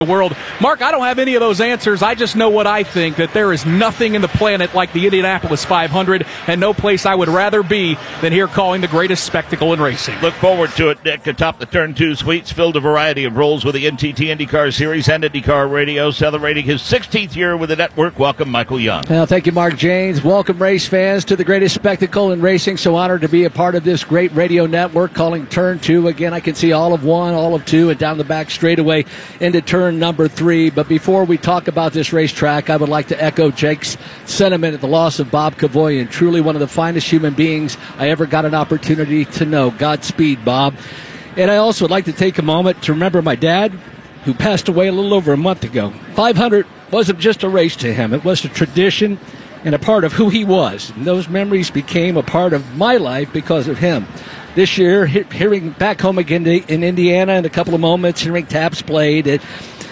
world. Mark, I don't have any of those answers. I just know what I think, that there is nothing in the planet like the Indianapolis 500, and no place I would rather be than here calling the greatest spectacle in racing. Look forward to it, Nick, atop the Turn 2 suites, filled a variety of roles with the NTT IndyCar Series and IndyCar Radio, celebrating his 16th year with the network. Welcome, Michael Young. Well, thank you, Mark James. Welcome, race fans, to the greatest spectacle in racing. So honored to be a part of this great radio network calling Turn 2. Again, I can see all of 1, all of 2, and down the back straightaway into turn number 3. But before we talk about this racetrack, I would like to echo Jake's sentiment at the loss of Bob Kavoyan. Truly one of the finest human beings I ever got an opportunity to know. Godspeed, Bob. And I also would like to take a moment to remember my dad, who passed away a little over a month ago. 500 wasn't just a race to him. It was a tradition and a part of who he was. And those memories became a part of my life because of him. This year, hearing back home again in Indiana in a couple of moments, hearing Taps played,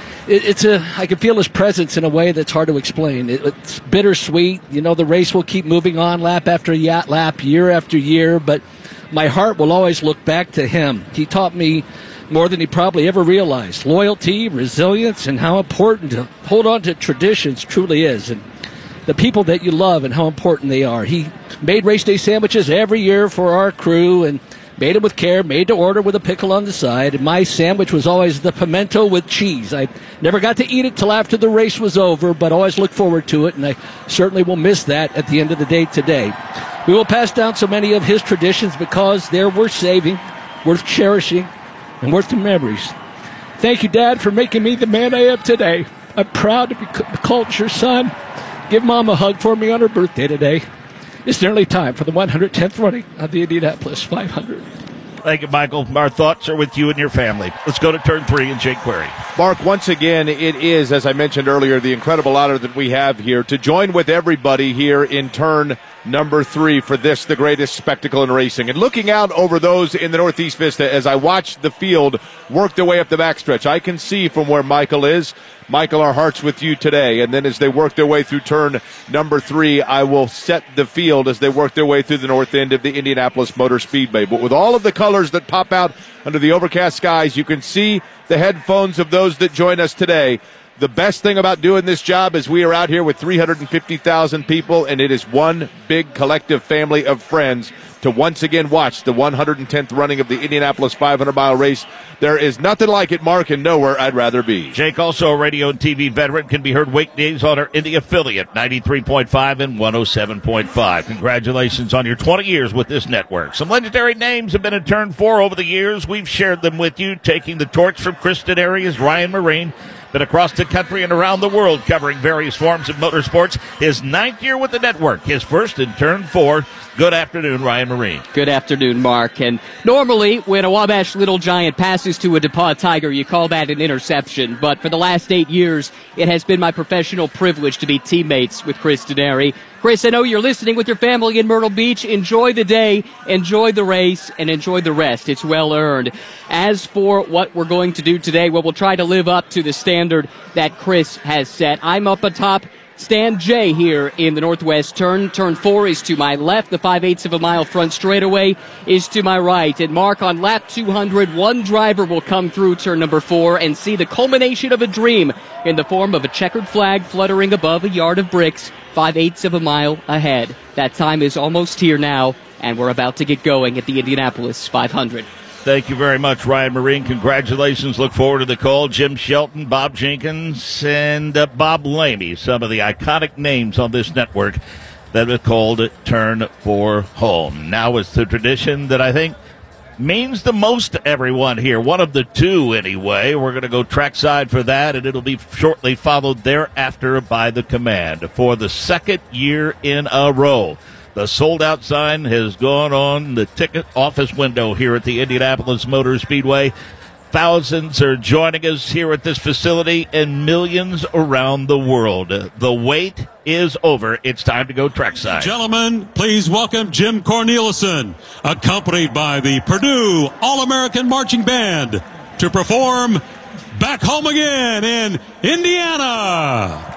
I can feel his presence in a way that's hard to explain. It's bittersweet. You know, the race will keep moving on lap after lap, year after year, but my heart will always look back to him. He taught me more than he probably ever realized. Loyalty, resilience, and how important to hold on to traditions truly is. And the people that you love and how important they are. He made race day sandwiches every year for our crew and made them with care, made to order with a pickle on the side. And my sandwich was always the pimento with cheese. I never got to eat it till after the race was over, but always look forward to it, and I certainly will miss that at the end of the day today. We will pass down so many of his traditions because they're worth saving, worth cherishing, and worth the memories. Thank you, Dad, for making me the man I am today. I'm proud to be called your son. Give Mom a hug for me on her birthday today. It's nearly time for the 110th running of the Indianapolis 500. Thank you, Michael. Our thoughts are with you and your family. Let's go to Turn 3 and Jake Query. Mark, once again, it is, as I mentioned earlier, the incredible honor that we have here to join with everybody here in turn number 3 for this, the greatest spectacle in racing. And looking out over those in the Northeast Vista as I watch the field work their way up the backstretch, I can see from where Michael is. Michael, our heart's with you today. And then as they work their way through turn number 3, I will set the field as they work their way through the north end of the Indianapolis Motor Speedway. But with all of the colors that pop out under the overcast skies, you can see the headphones of those that join us today. The best thing about doing this job is we are out here with 350,000 people, and it is one big collective family of friends to once again watch the 110th running of the Indianapolis 500-mile race. There is nothing like it, Mark, and nowhere I'd rather be. Jake, also a radio and TV veteran, can be heard weekdays on our Indy affiliate, 93.5 and 107.5. Congratulations on your 20 years with this network. Some legendary names have been in Turn 4 over the years. We've shared them with you, taking the torch from Kristen Arias, Ryan Marine. Been across the country and around the world covering various forms of motorsports. His 9th year with the network, his first in Turn 4. Good afternoon, Ryan Marine. Good afternoon, Mark. And normally, when a Wabash Little Giant passes to a DePaul Tiger, you call that an interception. But for the last 8 years, it has been my professional privilege to be teammates with Chris Denari. Chris, I know you're listening with your family in Myrtle Beach. Enjoy the day, enjoy the race, and enjoy the rest. It's well earned. As for what we're going to do today, well, we'll try to live up to the standard that Chris has set. I'm up atop Stand J here in the northwest turn. Turn 4 is to my left. The 5/8 of a mile front straightaway is to my right. And Mark, on lap 200, one driver will come through turn number 4 and see the culmination of a dream in the form of a checkered flag fluttering above a yard of bricks, 5/8 of a mile ahead. That time is almost here now, and we're about to get going at the Indianapolis 500. Thank you very much, Ryan Marine. Congratulations. Look forward to the call. Jim Shelton, Bob Jenkins, and Bob Lamey, some of the iconic names on this network that have called Turn 4 home. Now it's the tradition that I think means the most to everyone here. One of the two, anyway. We're going to go trackside for that, and it'll be shortly followed thereafter by the command for the second year in a row. The sold-out sign has gone on the ticket office window here at the Indianapolis Motor Speedway. Thousands are joining us here at this facility and millions around the world. The wait is over. It's time to go trackside. Gentlemen, please welcome Jim Cornelison, accompanied by the Purdue All-American Marching Band, to perform Back Home Again in Indiana.